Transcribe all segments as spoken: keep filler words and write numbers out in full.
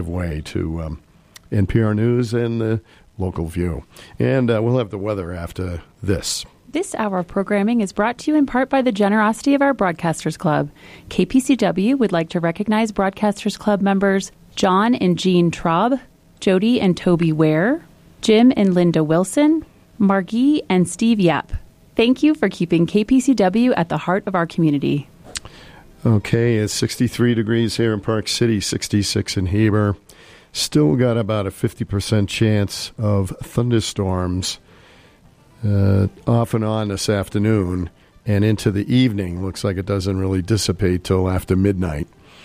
way to um, N P R News and the Local View. And uh, we'll have the weather after this. This hour of programming is brought to you in part by the generosity of our Broadcasters Club. K P C W would like to recognize Broadcasters Club members John and Jean Traub, Jody and Toby Ware, Jim and Linda Wilson, Margie and Steve Yap. Thank you for keeping K P C W at the heart of our community. Okay, it's sixty-three degrees here in Park City, sixty-six in Heber. Still got about a fifty percent chance of thunderstorms uh, off and on this afternoon and into the evening. Looks like it doesn't really dissipate till after midnight.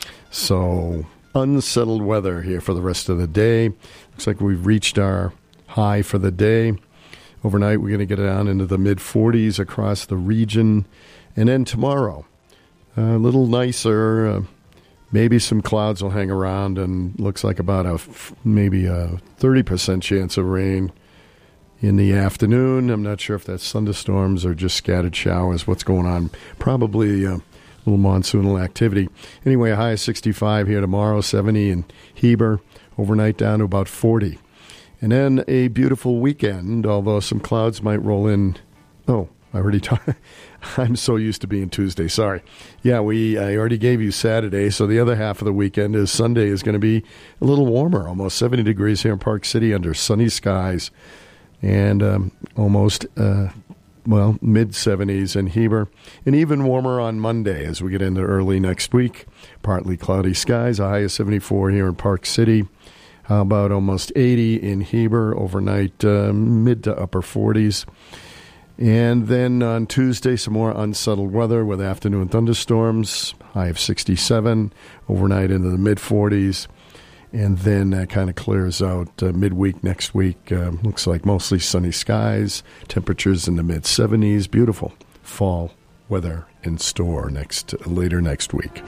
So unsettled weather here for the rest of the day. Looks like we've reached our high for the day. Overnight, we're going to get down into the mid forties across the region. And then tomorrow, a little nicer. Uh, maybe some clouds will hang around, and looks like about a maybe a thirty percent chance of rain in the afternoon. I'm not sure if that's thunderstorms or just scattered showers. What's going on? Probably a little monsoonal activity. Anyway, a high of sixty-five here tomorrow, seventy in Heber. Overnight down to about forty. And then a beautiful weekend, although some clouds might roll in. Oh, I already talked. I'm so used to being Tuesday. Sorry. Yeah, we I already gave you Saturday, so the other half of the weekend is Sunday is going to be a little warmer, almost seventy degrees here in Park City under sunny skies, and um, almost, uh, well, mid-seventies in Heber, and even warmer on Monday as we get into early next week. Partly cloudy skies, a high of seventy-four here in Park City. How about almost eighty in Heber overnight, uh, mid to upper forties. And then on Tuesday, some more unsettled weather with afternoon thunderstorms, high of sixty-seven, overnight into the mid forties. And then that kind of clears out uh, midweek next week. Uh, looks like mostly sunny skies, temperatures in the mid seventies. Beautiful fall weather in store next later next week.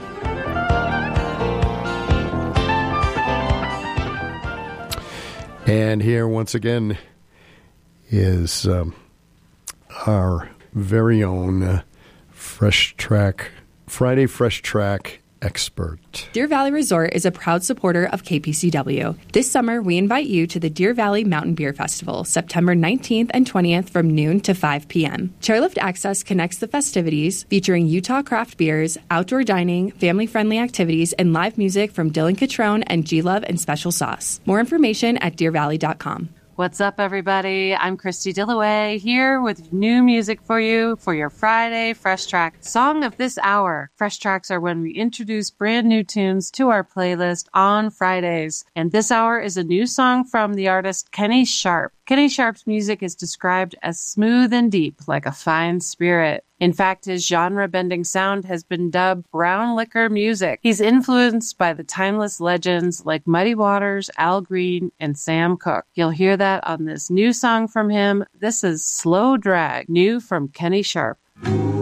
And here, once again, is um, our very own uh, Fresh Track, Friday Fresh Track expert. Deer Valley Resort is a proud supporter of K P C W. This summer, we invite you to the Deer Valley Mountain Beer Festival, September nineteenth and twentieth from noon to five p.m. Chairlift Access connects the festivities, featuring Utah craft beers, outdoor dining, family-friendly activities, and live music from Dylan Catrone and G-Love and Special Sauce. More information at deer valley dot com. What's up, everybody? I'm Christy Dillaway here with new music for you for your Friday Fresh Track Song of this hour. Fresh Tracks are when we introduce brand new tunes to our playlist on Fridays. And this hour is a new song from the artist Kenny Sharp. Kenny Sharp's music is described as smooth and deep, like a fine spirit. In fact, his genre-bending sound has been dubbed brown liquor music. He's influenced by the timeless legends like Muddy Waters, Al Green, and Sam Cooke. You'll hear that on this new song from him. This is Slow Drag, new from Kenny Sharp.